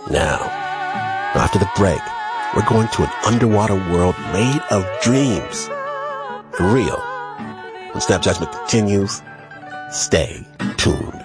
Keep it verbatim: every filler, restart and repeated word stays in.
Now, after the break, we're going to an underwater world made of dreams. For real. When Snap Judgment continues, stay tuned.